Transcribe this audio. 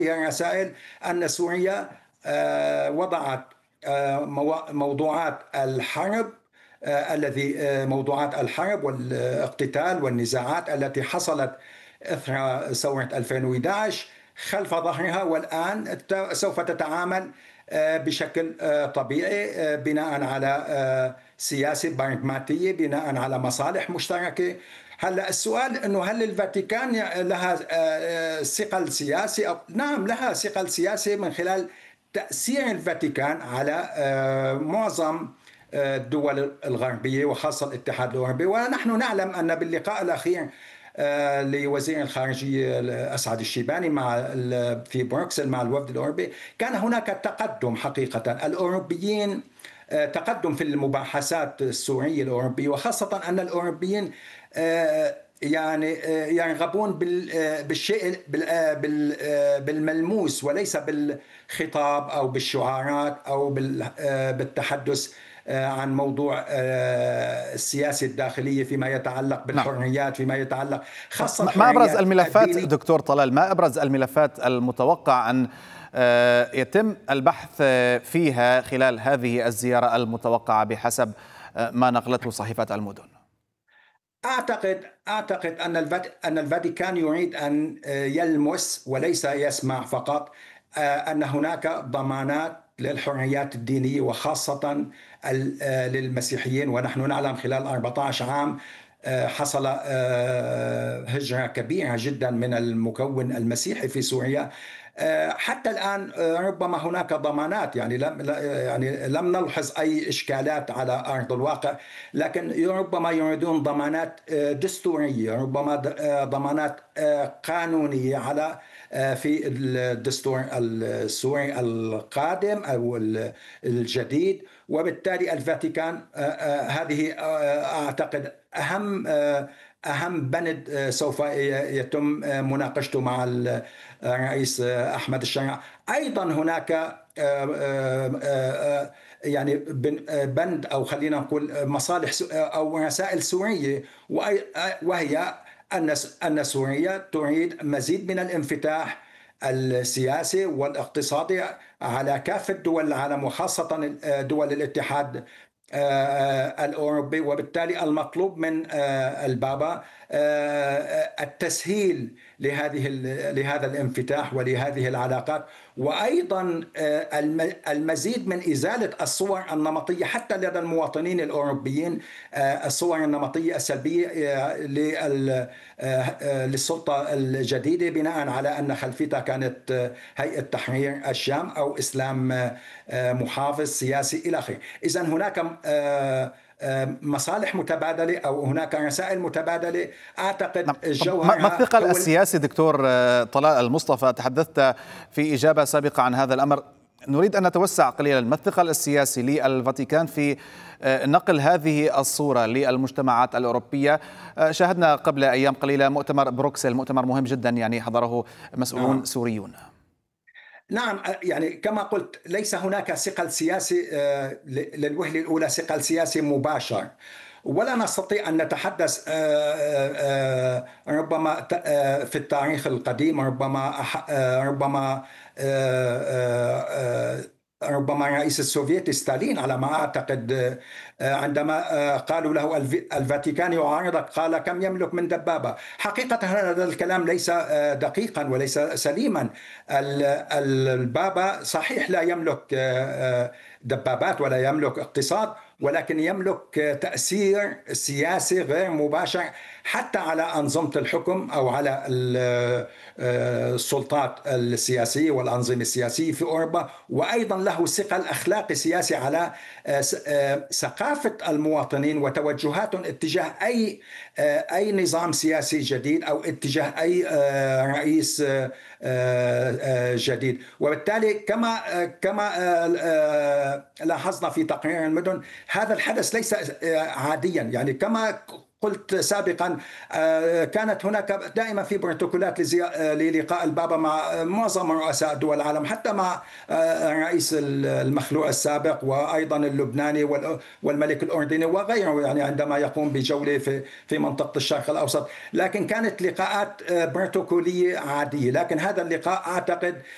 هي رسائل أن سوريا وضعت موضوعات الحرب الذي موضوعات الحرب والاقتتال والنزاعات التي حصلت إثر ثورة 2011 خلف ظهرها، والآن سوف تتعامل بشكل طبيعي بناء على سياسة براغماتية، بناء على مصالح مشتركة. هلا السؤال انه هل الفاتيكان لها ثقل سياسي؟ أو نعم، لها ثقل سياسي من خلال تأثير الفاتيكان على معظم الدول الغربية وخاصة الاتحاد الأوروبي. ونحن نعلم أن باللقاء الأخير لوزير الخارجية أسعد الشيباني في بروكسل مع الوفد الأوروبي كان هناك تقدم حقيقة. الأوروبيين تقدم في المباحثات السورية الأوروبية، وخاصة أن الأوروبيين يعني يرغبون بالشيء بالملموس وليس بالخطاب أو بالشعارات أو بالتحدث عن موضوع السياسة الداخلية فيما يتعلق بالحريات، فيما يتعلق خاصة ما أبرز الحريات الملفات الدينية. دكتور طلال، ما أبرز الملفات المتوقع أن يتم البحث فيها خلال هذه الزيارة المتوقعة بحسب ما نقلته صحيفة المدن؟ أعتقد أن الفاتيكان يريد أن يلمس وليس يسمع فقط أن هناك ضمانات للحريات الدينية وخاصة للمسيحيين. ونحن نعلم خلال 14 عام حصل هجرة كبيرة جدا من المكون المسيحي في سوريا. حتى الآن ربما هناك ضمانات، يعني لم نلحظ أي إشكالات على أرض الواقع، لكن ربما يريدون ضمانات دستورية، ربما ضمانات قانونية على في الدستور السوري القادم أو الجديد. وبالتالي الفاتيكان هذه أعتقد أهم بند سوف يتم مناقشته مع الرئيس أحمد الشرع. أيضا هناك يعني بند أو خلينا نقول مصالح أو رسائل سورية، وهي أن سوريا تريد مزيد من الانفتاح السياسي والاقتصادي على كافة دول العالم وخاصة دول الاتحاد الأوروبي. وبالتالي المطلوب من البابا التسهيل لهذا الانفتاح ولهذه العلاقات، وأيضا المزيد من إزالة الصور النمطية حتى لدى المواطنين الأوروبيين، الصور النمطية السلبية للسلطة الجديدة بناء على أن خلفيتها كانت هيئة تحرير الشام أو إسلام محافظ سياسي إلى آخره. إذن هناك مصالح متبادلة أو هناك رسائل متبادلة. أعتقد جوهرها ما الثقل السياسي دكتور طلال المصطفى؟ تحدثت في إجابة سابقة عن هذا الأمر، نريد أن نتوسع قليلا. ما الثقل السياسي للفاتيكان في نقل هذه الصورة للمجتمعات الأوروبية؟ شاهدنا قبل أيام قليلة مؤتمر بروكسل، مؤتمر مهم جدا يعني حضره مسؤولون سوريون. نعم، يعني كما قلت ليس هناك ثقل سياسي للوهلة الأولى، ثقل سياسي مباشر، ولا نستطيع أن نتحدث ربما في التاريخ القديم، ربما الرئيس السوفيتي ستالين على ما أعتقد عندما قالوا له الفاتيكان يعارضك قال كم يملك من دبابة. حقيقة هذا الكلام ليس دقيقا وليس سليما. البابا صحيح لا يملك دبابات ولا يملك اقتصاد، ولكن يملك تأثير سياسي غير مباشر حتى على أنظمة الحكم أو على السلطات السياسية والأنظمة السياسية في أوروبا. وأيضا له ثقل أخلاقي سياسي على ثقافة المواطنين وتوجهاتهم اتجاه أي نظام سياسي جديد أو اتجاه أي رئيس جديد. وبالتالي كما لاحظنا في تقرير المدن، هذا الحدث ليس عاديا. يعني كما قلت سابقا كانت هناك دائما في بروتوكولات للقاء البابا مع معظم رؤساء دول العالم، حتى مع الرئيس المخلوع السابق وأيضا اللبناني والملك الأردني وغيره، يعني عندما يقوم بجولة في منطقة الشرق الأوسط. لكن كانت لقاءات بروتوكولية عادية. لكن هذا اللقاء أعتقد